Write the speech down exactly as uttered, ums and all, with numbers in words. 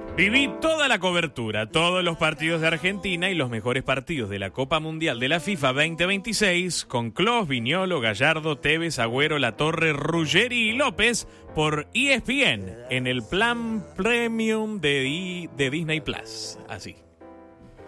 Viví toda la cobertura, todos los partidos de Argentina y los mejores partidos de la Copa Mundial de la FIFA veinte veintiséis con Klose, Viñolo, Gallardo, Tevez, Agüero, Latorre, Ruggeri y López por E S P N en el plan premium de, de Disney Plus. Así.